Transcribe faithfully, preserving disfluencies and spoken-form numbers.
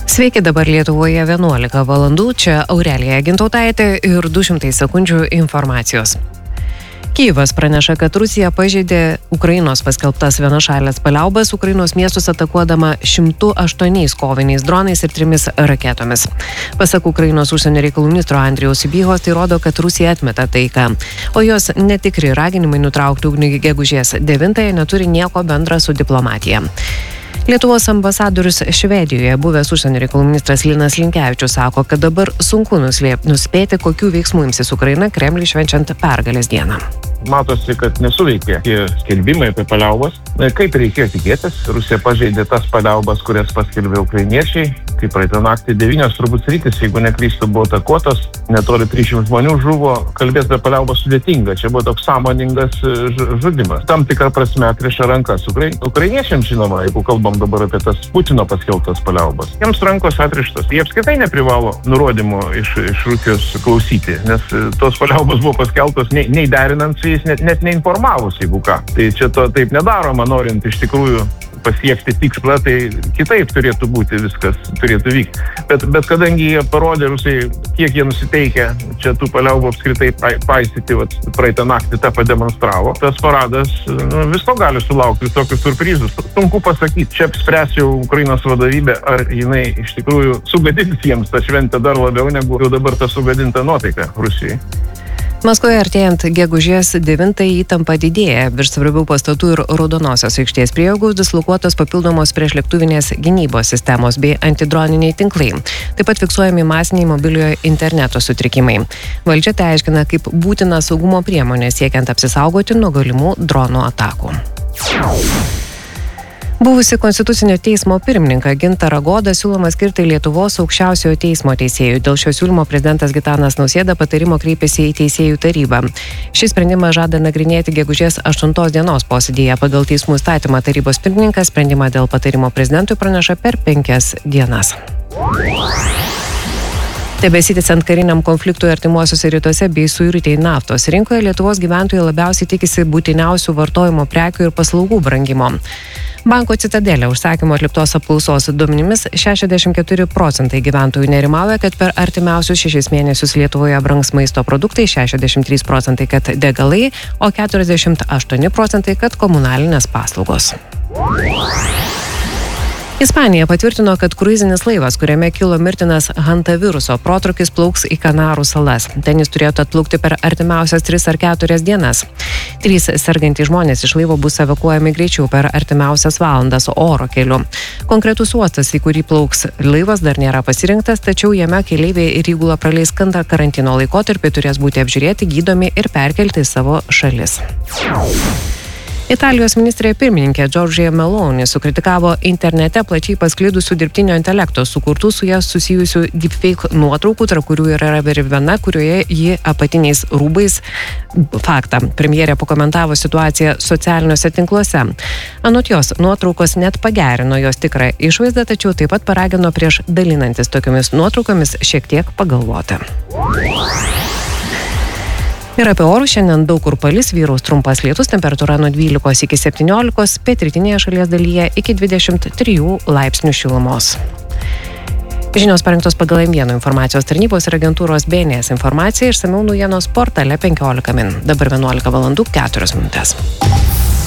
Sveiki, dabar Lietuvoje vienuolika valandų, čia Aurelija Gintautaitė ir du šimtai sekundžių informacijos. Kyjivas praneša, kad Rusija pažeidė Ukrainos paskelbtas vienašalės paliaubas Ukrainos miestus atakuodama šimtu aštuoniais koviniais dronais ir trimis raketomis. Pasak Ukrainos užsienio reikalų ministro Andrijaus Sybihos, tai rodo, kad Rusija atmeta taiką, o jos netikri raginimai nutraukti ugnį gegužės devintąją neturi nieko bendra su diplomatija. Lietuvos ambasadorius Švedijoje, buvęs užsienio reikalų ministras Linas Linkevičius, sako, kad dabar sunku nuslėp, nuspėti, kokių veiksmų imsis Ukraina Kremliui švenčiant pergalės dieną. Matosi, kad nesuveikė tie skelbimai apie paliaubas. Kaip reikėjo tikėtis, Rusija pažeidė tas paliaubas, kurias paskelbė ukrainiečiai. Kaip praeitą naktį devynios turbūt sritis, jeigu neklystu, buvo atakuotos, netoli trisdešimt žmonių žuvo. Kalbės apie paliaubas sudėtinga, čia buvo toks sąmoningas žudimas. Tam tikrą prasme atriša rankas Ukrai... ukrainiečiams, žinoma, jeigu kalbam dabar apie tas Putino paskelbtas paliaubas. Jiems rankos atrištos. Jie apskritai neprivalo nurodymų iš, iš Rusijos klausyti, nes tos paliaubos buvo paskelbtos nei, nei derinant su jais, net, net neinformavus, jeigu ką. Tai čia to taip nedaroma, norint iš tikrųjų pasiekti tikslą, tai kitaip turėtų būti viskas, turėtų vykti. Bet, bet kadangi jie parodė Rusijai, kiek jie nusiteikia čia tų paliaubų apskritai paisyti, vat, praeitą naktį tą pademonstravo, tas paradas nu, visko gali sulaukti, visokius surprizus. Sunku pasakyti, čia spręs jau Ukrainos vadovybė, ar jinai iš tikrųjų sugadins jiems tą šventę dar labiau negu jau dabar ta sugadinta nuotaika Rusijai. Maskvoje artėjant gegužės devintąją įtampa didėja. Virš svarbių pastatų ir Raudonosios aikštės prieigų dislokuotos papildomos priešlėktuvinės gynybos sistemos bei antidroniniai tinklai. Taip pat fiksuojami masiniai mobiliojo interneto sutrikimai. Valdžia tai aiškina kaip būtina saugumo priemonė siekiant apsisaugoti nuo galimų dronų atakų. Buvusi Konstitucinio teismo pirmininką Gintarą Godą siūloma skirti Lietuvos aukščiausiojo teismo teisėjų. Dėl šio siūlymo prezidentas Gitanas Nausėda patarimo kreipėsi į teisėjų tarybą. Šį sprendimą žada nagrinėti gegužės aštuntos dienos posėdyje. Pagal teismų įstatymą tarybos pirmininkas sprendimą dėl patarimo prezidentui praneša per penkias dienas. Tebesitęsiant kariniam konfliktui artimuosiuose rytuose bei suirutei naftos rinkoje, Lietuvos gyventojai labiausiai tikisi būtiniausių vartojimo prekių ir paslaugų brangimo. Banko Citadelė užsakymo atliktos apklausos duomenimis šešiasdešimt keturi procentai gyventojų nerimauja, kad per artimiausius šešis mėnesius Lietuvoje brangs maisto produktai, šešiasdešimt trys procentai, kad degalai, o keturiasdešimt aštuoni procentai, kad komunalinės paslaugos. Ispanija patvirtino, kad kruizinis laivas, kuriame kilo mirtinas hantaviruso protrūkis, plauks į Kanarų salas. Ten jis turėtų atplaukti per artimiausias tris ar keturias dienas. Trys sergantys žmonės iš laivo bus evakuojami greičiau per artimiausias valandas oro keliu. Konkretus uostas, į kurį plauks laivas, dar nėra pasirinktas, tačiau jame keleiviai ir įgula praleis karantino laikotarpį turės būti apžiūrėti, gydomi ir perkelti į savo šalis. Italijos ministrė pirmininkė Giorgia Meloni sukritikavo internete plačiai pasklidusių dirbtinio intelekto sukurtų su ją susijusių deepfake nuotraukų, tarp kurių yra ir viena, kurioje ji apatiniais rūbais faktą. Premjerė pakomentavo situaciją socialiniuose tinkluose. Anot jos, nuotraukos net pagerino jos tikrą išvaizdą, tačiau taip pat paragino prieš dalinantis tokiomis nuotraukomis šiek tiek pagalvoti. Ir apie orus šiandien daug kur palis, vyraus trumpas lietus, temperatūra nuo dvylikos iki septyniolikos, pietrytinėje šalies dalyje iki dvidešimt trijų laipsnių šilumos. Žinios parengtos pagal M vienas informacijos tarnybos ir agentūros B N S informacija, išsamiau naujienos portale penkiolika min. Dabar vienuolika valandų keturios minutės.